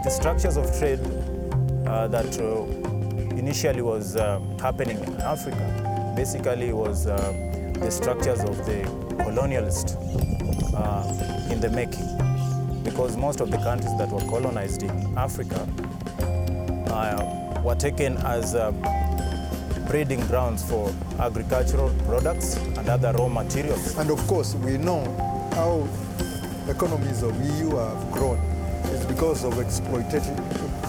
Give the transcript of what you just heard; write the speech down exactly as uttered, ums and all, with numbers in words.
the structures of trade uh, that uh, initially was uh, happening in Africa basically was uh, the structures of the colonialist uh, in the making, because most of the countries that were colonized in Africa uh, were taken as uh, breeding grounds for agricultural products and other raw materials. And of course, we know how economies of E U have grown. It's because of exploitative,